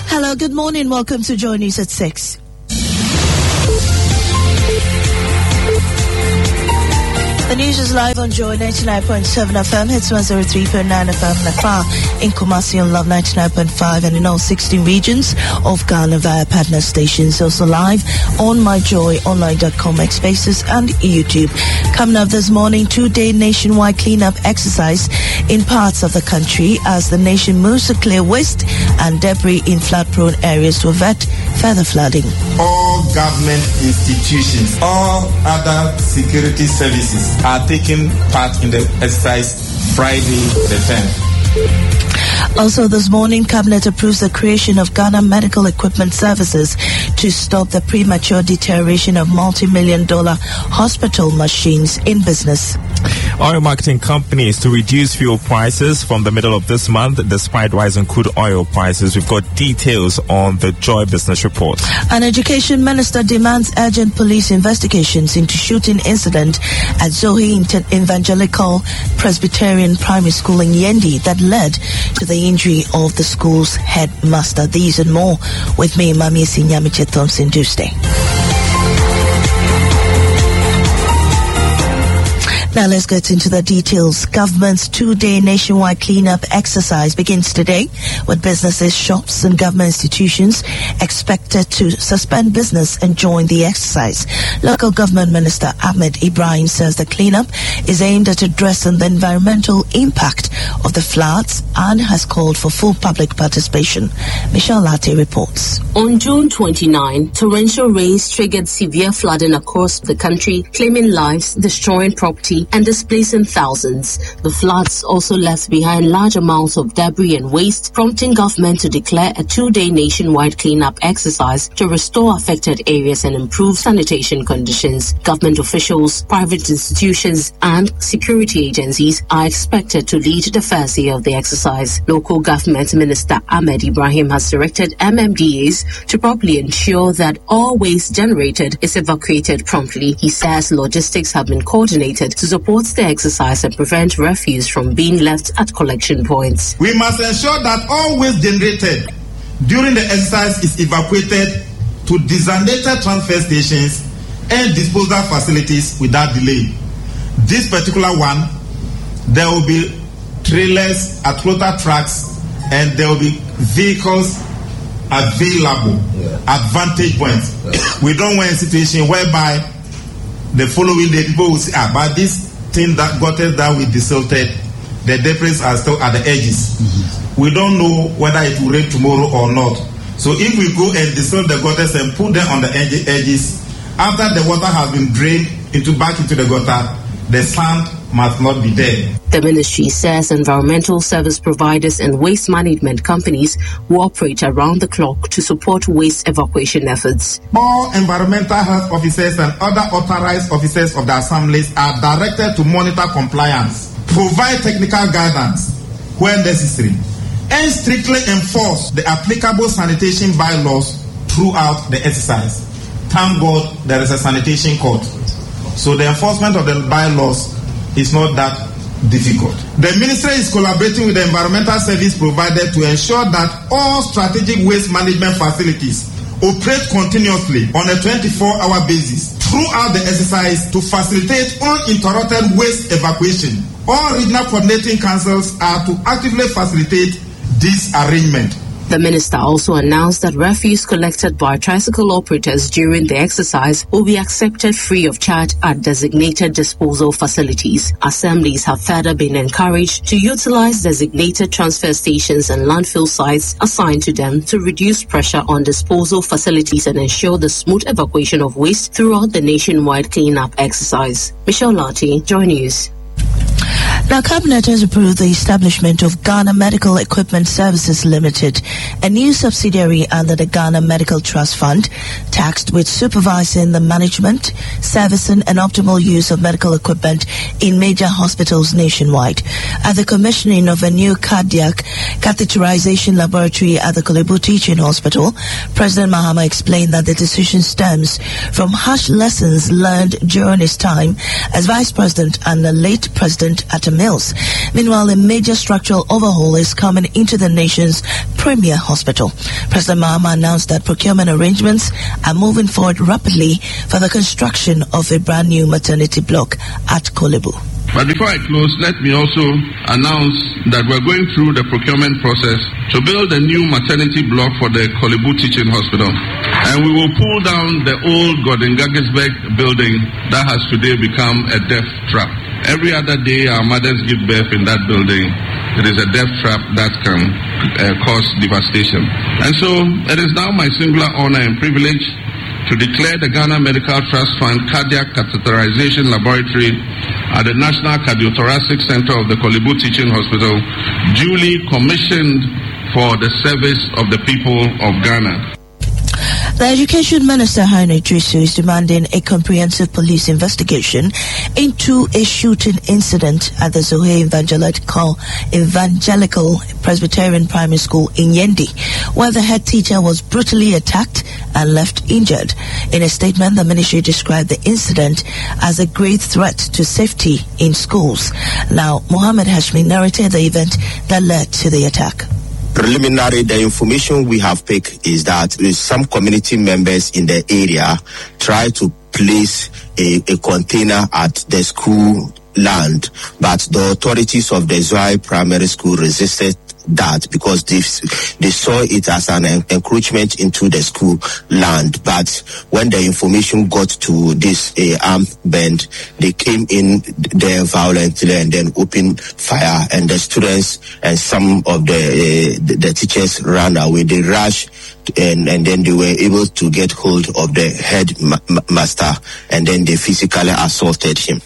Hello, good morning. Welcome to Joy News at 6. The news is live on Joy 99.7 FM, hits 103.9 FM Nafar, in Kumasi on Love 99.5 and in all 16 regions of Ghana via partner stations. Also live on myjoyonline.com, Xspaces and YouTube. Coming up this morning, 2-day nationwide cleanup exercise in parts of the country as the nation moves to clear waste and debris in flood-prone areas to avert further flooding. All government institutions, all other security services are taking part in the exercise Friday the 10th. Also this morning, Cabinet approves the creation of Ghana Medical Equipment Services to stop the premature deterioration of multi-million-dollar hospital machines in business. Oil marketing companies to reduce fuel prices from the middle of this month despite rising crude oil prices. We've got details on the Joy Business Report. An education minister demands urgent police investigations into shooting incident at Zoe Evangelical Presbyterian Primary School in Yendi that led to the injury of the school's headmaster. These and more with me, Mami Sinyamiche Thompson Tuesday. Now let's get into the details. Government's 2-day nationwide cleanup exercise begins today with businesses, shops and government institutions expected to suspend business and join the exercise. Local Government Minister Ahmed Ibrahim says the cleanup is aimed at addressing the environmental impact of the floods and has called for full public participation. Michelle Latte reports. On June 29, torrential rains triggered severe flooding across the country, claiming lives, destroying property and displacing thousands. The floods also left behind large amounts of debris and waste, prompting government to declare a 2-day nationwide cleanup exercise to restore affected areas and improve sanitation conditions. Government officials, private institutions and security agencies are expected to lead the first day of the exercise. Local Government Minister Ahmed Ibrahim has directed MMDAs to properly ensure that all waste generated is evacuated promptly. He says logistics have been coordinated to support the exercise and prevent refuse from being left at collection points. We must ensure that all waste generated during the exercise is evacuated to designated transfer stations and disposal facilities without delay. This particular one, there will be trailers at floater trucks and there will be vehicles available at vantage points. We don't want a situation whereby the following day people will say, but this thing that got us that we desilted, the debris are still at the edges. We don't know whether it will rain tomorrow or not. So if we go and desilt the gutters and put them on the edges, after the water has been drained back into the gutter, the sand must not be there. The ministry says environmental service providers and waste management companies will operate around the clock to support waste evacuation efforts. All environmental health officers and other authorized officers of the assemblies are directed to monitor compliance, provide technical guidance where necessary, and strictly enforce the applicable sanitation bylaws throughout the exercise. Thank God there is a sanitation court. So the enforcement of the bylaws is not that difficult. The ministry is collaborating with the environmental service provider to ensure that all strategic waste management facilities operate continuously on a 24-hour basis throughout the exercise to facilitate uninterrupted waste evacuation. All regional coordinating councils are to actively facilitate this arrangement. The minister also announced that refuse collected by tricycle operators during the exercise will be accepted free of charge at designated disposal facilities. Assemblies have further been encouraged to utilize designated transfer stations and landfill sites assigned to them to reduce pressure on disposal facilities and ensure the smooth evacuation of waste throughout the nationwide cleanup exercise. Michelle Lati, Joy News. Now, Cabinet has approved the establishment of Ghana Medical Equipment Services Limited, a new subsidiary under the Ghana Medical Trust Fund, tasked with supervising the management, servicing and optimal use of medical equipment in major hospitals nationwide. At the commissioning of a new cardiac catheterization laboratory at the Kolebu Teaching Hospital, President Mahama explained that the decision stems from harsh lessons learned during his time as Vice President and the late President at a mills. Meanwhile, a major structural overhaul is coming into the nation's premier hospital. President Mahama announced that procurement arrangements are moving forward rapidly for the construction of a brand new maternity block at Korle Bu. But before I close, let me also announce that we're going through the procurement process to build a new maternity block for the Korle Bu Teaching Hospital. And we will pull down the old Gordon Gaggisberg building that has today become a death trap. Every other day our mothers give birth in that building. It is a death trap that can cause devastation. And so it is now my singular honor and privilege to declare the Ghana Medical Trust Fund Cardiac Catheterization Laboratory at the National Cardiothoracic Center of the Korle Bu Teaching Hospital duly commissioned for the service of the people of Ghana. The Education Minister, Hannah Idrisu, is demanding a comprehensive police investigation into a shooting incident at the Zohe Evangelical Presbyterian Primary School in Yendi, where the head teacher was brutally attacked and left injured. In a statement, the ministry described the incident as a grave threat to safety in schools. Now, Mohammed Hashmi narrated the event that led to the attack. Preliminary, the information we have picked is that some community members in the area try to place a container at the school land, but the authorities of the Zohe Primary School resisted that because they saw it as an encroachment into the school land. But when the information got to this armed band, they came in there violently and then opened fire, and the students and some of the teachers ran away. They rushed and then they were able to get hold of the head master, and then they physically assaulted him.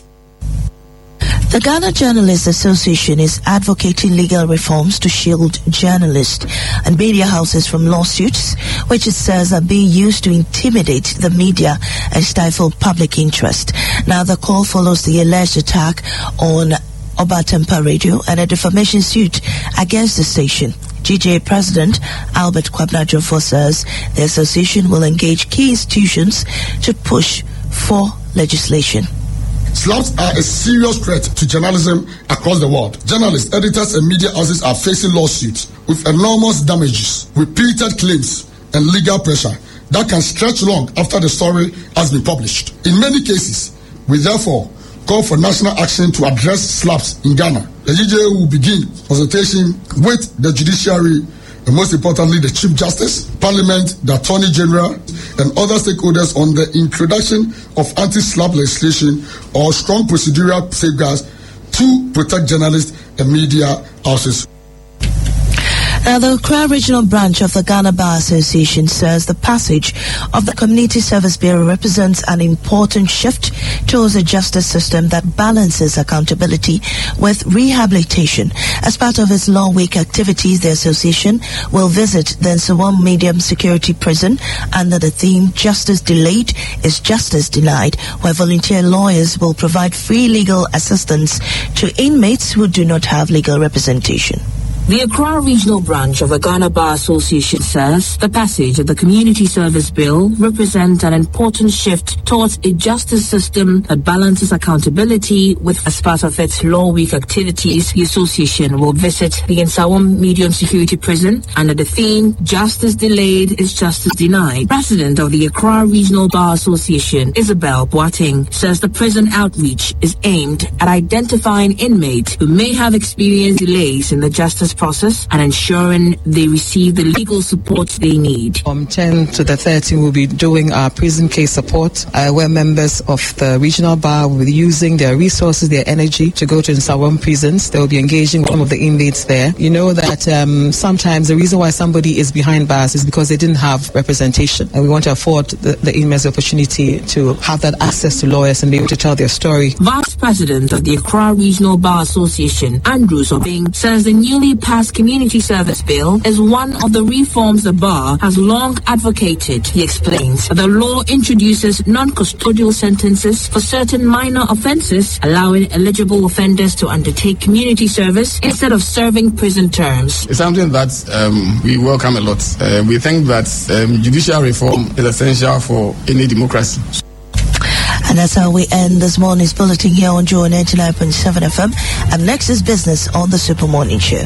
The Ghana Journalists Association is advocating legal reforms to shield journalists and media houses from lawsuits, which it says are being used to intimidate the media and stifle public interest. Now, the call follows the alleged attack on Obatempa Radio and a defamation suit against the station. GJA President Albert Kwabena says the association will engage key institutions to push for legislation. Slaps are a serious threat to journalism across the world. Journalists, editors, and media houses are facing lawsuits with enormous damages, repeated claims, and legal pressure that can stretch long after the story has been published. In many cases, we therefore call for national action to address slaps in Ghana. The GJA will begin consultation with the judiciary, and most importantly, the Chief Justice, Parliament, the Attorney General, and other stakeholders on the introduction of anti-slap legislation or strong procedural safeguards to protect journalists and media houses. Now, the Accra Regional Branch of the Ghana Bar Association says the passage of the Community Service Bill represents an important shift towards a justice system that balances accountability with rehabilitation. As part of its Law Week activities, the association will visit the Nsawam Medium Security Prison under the theme Justice Delayed is Justice Denied, where volunteer lawyers will provide free legal assistance to inmates who do not have legal representation. The Accra Regional Branch of the Ghana Bar Association says the passage of the Community Service Bill represents an important shift towards a justice system that balances accountability with. As part of its Law Week activities, the association will visit the Nsawam Medium Security Prison under the theme Justice Delayed is Justice Denied. President of the Accra Regional Bar Association, Isabel Boateng, says the prison outreach is aimed at identifying inmates who may have experienced delays in the justice process and ensuring they receive the legal support they need. From 10 to the 13, we'll be doing our prison case support, where members of the regional bar will be using their resources, their energy to go to Nsawam prisons. They'll be engaging with some of the inmates there. You know that sometimes the reason why somebody is behind bars is because they didn't have representation, and we want to afford the inmates the opportunity to have that access to lawyers and be able to tell their story. Vice President of the Accra Regional Bar Association, Andrew Sobing, says the newly passed Community Service Bill is one of the reforms the bar has long advocated. He explains the law introduces non-custodial sentences for certain minor offences, allowing eligible offenders to undertake community service instead of serving prison terms. It's something that we welcome a lot. We think that judicial reform is essential for any democracy. And that's how we end this morning's bulletin here on Joy 99.7 FM. And next is business on the Super Morning Show.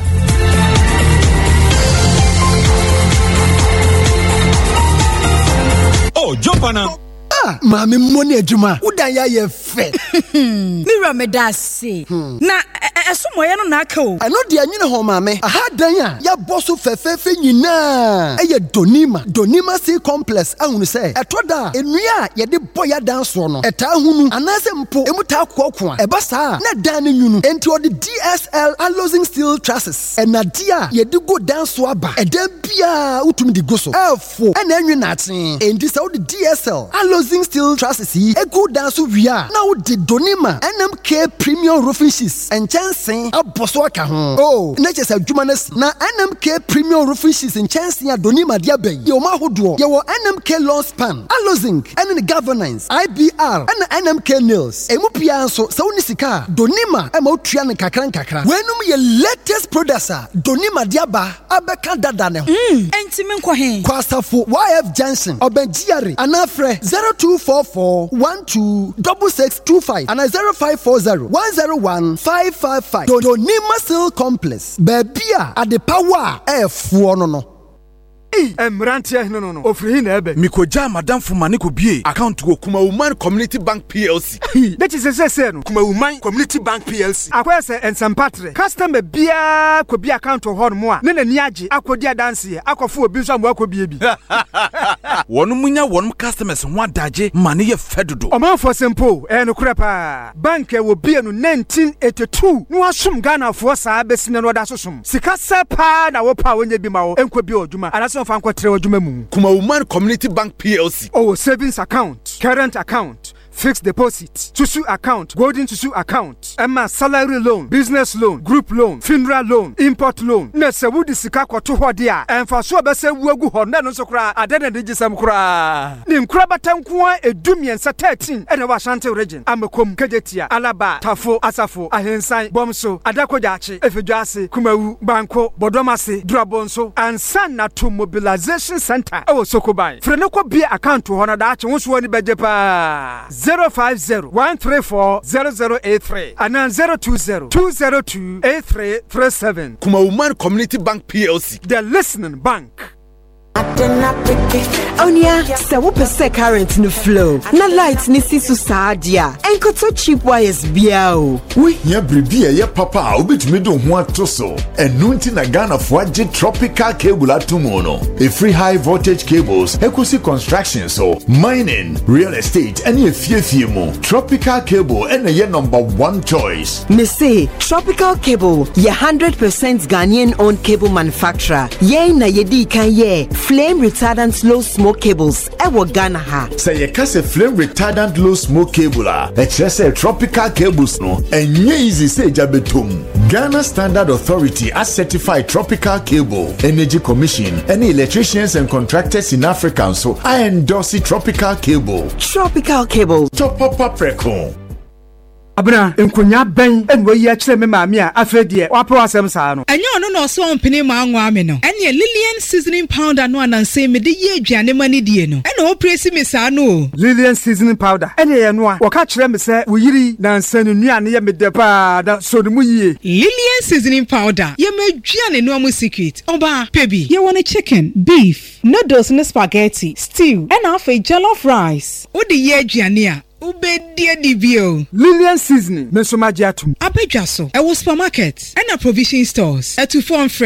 Oh, jump on now. Mami money ejuma udan ya ye fe mira me da se na esomo ye no na aka o eno de anyine ho mami aha dan ya ya boso fefefe nyina eye donima sea complex ahunu se etoda enua ye de boya dan so no eta hunu anase mpo emuta akoko a eba saa na dan ne nyunu enti odi DSL alloying steel trusses enadia ye de go dan so aba edan bia utumi di go so efo ena anwina aten enti se odi DSL alloying steel trusses yi egu dan so wia na wo de donima NMK premium roofing sheets and chancing aboso aka ho oh na chese adwuma na NMK premium roofing sheets and chancing donima dia ben ye o ma hodo ye wo NMK long span alloying and the governance IBR and NMK nails emu pia nso se woni sika donima e ma otua ne kakra wenum ye latest products donima dia ba abeka dada ne ho enti me nkɔ he kwasafo YF Johnson obenjiare anafre 0244126625 and 0540101555 Donima Steel Complex Babia at the power F1 no. Emrantia no ofri na ebe mikoja madam fuma ne ko bie account go Kuma Woman Community Bank PLC that is say no Kuma Woman Community Bank PLC akwa se ensempatre customer bia ko bia account ho no a ne nani age akodi adanse akofo obi so amwa ko bie bi wonu munya wonu customers ho adaje mane ye fedodo omanfo simple no krepa bank e wo bie no 1982 no asum Ghana fo saa besine no da sosum sika sepa na wo pa wonye bi ma wo enko bi odwuma anaso Kuma Woman Community Bank PLC. Oh, savings account, current account, fixed deposit, Tusu account, golden Tusu account, Emma salary loan, business loan, group loan, funeral loan, import loan. Nese wudi sika kwa tuho dia. Enfa so bese wuegu honda no sokra adene digisam kra. Ni mkra batankuwa edumiensa 13 ene wa Ashanti region. Amekom Kejetia, Alaba, Tafo, Asafo, Ahensan, Bomso, Adakojachi, Efejuase, Kumawu, Banko, Bodomase, Drabonso, and Sana to Mobilization Center. Oh, Sokobai. Frenoko be account to honor that won't wani bejepa. 050-134-0083 and 020-202-8337. Kuma Woman Community Bank PLC, the listening bank. Onya, se wo pese current no flow. Na light ni sisu saadia. Enko to cheap wires bia o. We hia bribia ye papa obetumi do ho atoso. Enu nti na Ghana fo age tropical cable atomo no. A free high voltage cables, ekosi construction so, mining, real estate, any efie mo. Tropical cable ene ye number 1 choice. Me say Tropical Cable, ye 100% Ghanaian owned cable manufacturer. Ye na ye di kan ye flame retardant low smoke cables ewo Ghana ha. Say ye kase flame retardant low smoke cable a say tropical cables no enye easy say jabetum. Ghana Standard Authority has certified Tropical Cable. Energy Commission, any electricians and contractors in Africa so I endorse Tropical Cable. Tropical Cable. Top up record. Abna enkonya ben enwo yi akire me maami a afedie wapo asem saa no enye ono no so ompene ma anwa me no ene Lillian seasoning powder no ananse me de ye aduane mani die no ene o presi me saa no Lillian seasoning powder ene ye no a woka kire me se wo yiri na nsanu nuane ye me de pa da so de mu yie Lillian seasoning powder ye ma aduane no amu secret oba pebi ye want chicken beef noodles and spaghetti stew and half a jollof rice o de ye aduane a Ubedia dibio Lillian seasoning mesomagiatum Apejaso I was supermarket and a provision stores at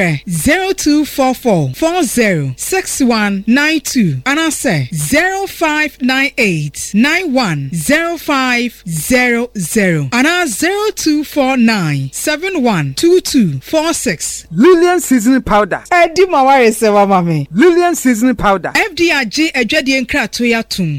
0244 406192 and I say 0598 910500 and I 0249 712246 Lillian seasoning powder Edi maware sewa mame Lillian seasoning powder FDRG ejwadi enkrato yatum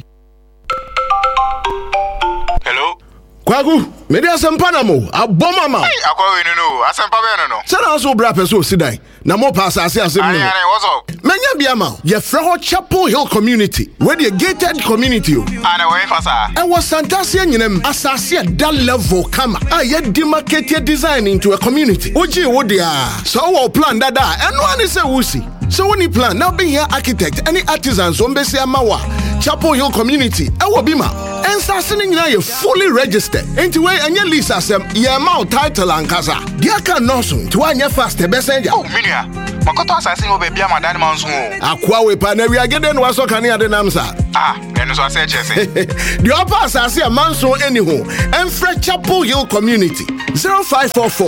Hello? Kwagu, mede asempa na mo, aboma ma. Akwa we no, asempa be no. Sana so bra peso sidai. Na mo pa asase asem no. Aye, what's up? Menya bia ma. Ye freho Chapel Hill community, where the gated community. Ana we fasa. E was Santasia nyinem asase that level kama. Ye demarcated design into a community. Oji wo dia. So wo plan dada, eno ani se wusi. So when you plan, now being here architect, any artisans on base amawa. Chapel Hill Community, Bima. And starting now you're fully registered. Into where and your lease assem, your amount title and casa. Diaka Nosun, to one year fast, the messenger. Oh, Minia. Makoto assassin will be a man man's home. Aqua Paneria again was so can you the Namsa? Ah, then so I said, the upper assassin a man so anyhow. And Fred Chapel Hill Community 0544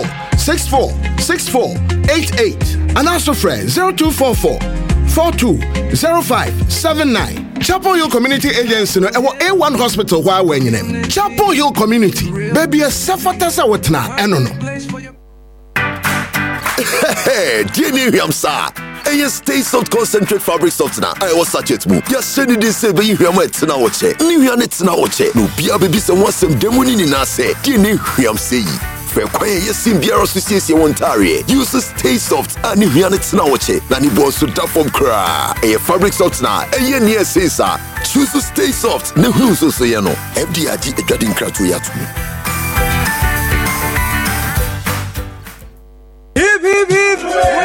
646488. And also friend 0244 420579. Chapel Hill Community Agency no A1 Hospital why when you name Chapel Hill Community baby a safatasa wetna eno no. Hey, Jenny Ramsa. Hey, stay soft concentrate fabric softener. I was such it move. Just send it this way you have it now. New units now. No, Pia baby, someone some demoni in us. Jenny Ramsa. Yes, in Biara Association Ontario. Use Stay Soft and New Units now. Nani boss to tap from cry. A fabric softener. A year near says, choose to Stay Soft. No, who's so say no. FDIG a dreading crowd to yet. Hip, hip, hip.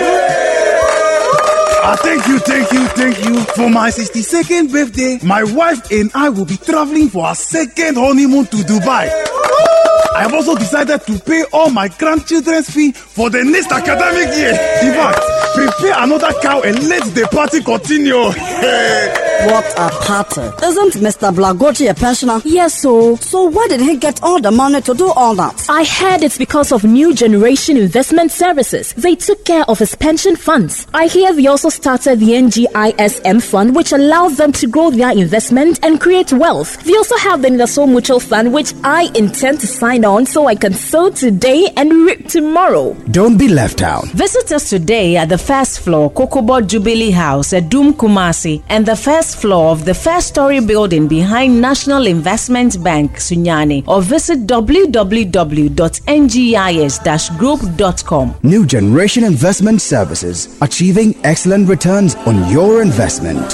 Thank you. For my 62nd birthday, my wife and I will be traveling for our second honeymoon to Dubai. I have also decided to pay all my grandchildren's fee for the next academic year. In fact, prepare another cow and let the party continue. What a party. Isn't Mr. Blagochi a pensioner? Yes, so where did he get all the money to do all that? I heard it's because of New Generation Investment Services. They took care of his pension funds. I hear they also started the NGISM fund, which allows them to grow their investment and create wealth. They also have the Nidaso Mutual Fund, which I intend to sign on so I can sow today and reap tomorrow. Don't be left out. Visit us today at the first floor, Kokobo Jubilee House at Doom Kumasi, and the first floor of the first-story building behind National Investment Bank, Sunyani, or visit www.ngis-group.com. New Generation Investment Services, achieving excellent returns on your investment.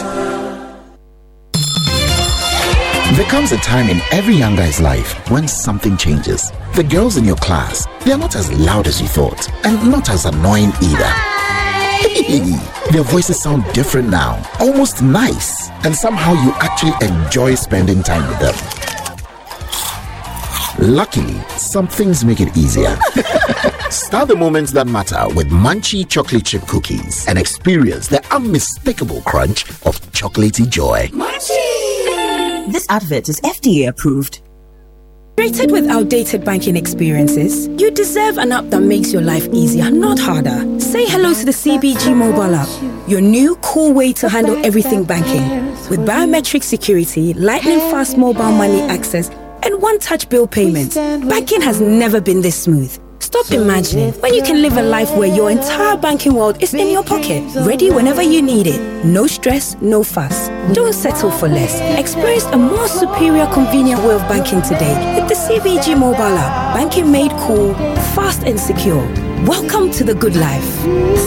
There comes a time in every young guy's life when something changes. The girls in your class, they are not as loud as you thought, and not as annoying either. Their voices sound different now, almost nice, and somehow you actually enjoy spending time with them. Luckily, some things make it easier. Start the moments that matter with Munchie chocolate chip cookies and experience the unmistakable crunch of chocolatey joy. Munchie! This advert is FDA approved. Rated with outdated banking experiences, you deserve an app that makes your life easier, not harder. Say hello to the CBG mobile app, your new cool way to handle everything banking. With biometric security, lightning fast mobile money access, and one-touch bill payments, banking has never been this smooth. Stop imagining when you can live a life where your entire banking world is in your pocket, ready whenever you need it. No stress, no fuss. Don't settle for less. Experience a more superior, convenient way of banking today with the CBG mobile app. Banking made cool, fast and secure. Welcome to the good life.